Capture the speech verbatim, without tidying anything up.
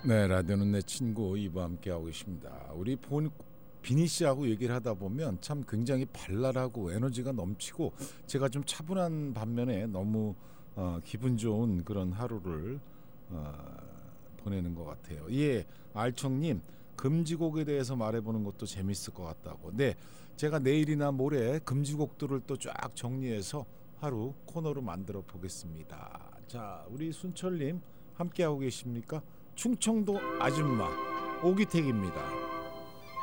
네, 라디오는 내 친구 이와 함께하고 계십니다. 우리 본 비니 씨하고 얘기를 하다 보면 참 굉장히 발랄하고 에너지가 넘치고 제가 좀 차분한 반면에 너무 어, 기분 좋은 그런 하루를 어, 보내는 것 같아요. 예, 알청님 금지곡에 대해서 말해보는 것도 재밌을 것 같다고. 네, 제가 내일이나 모레 금지곡들을 또 쫙 정리해서 하루 코너로 만들어 보겠습니다. 자, 우리 순철님 함께하고 계십니까? 충청도 아줌마 오기택입니다.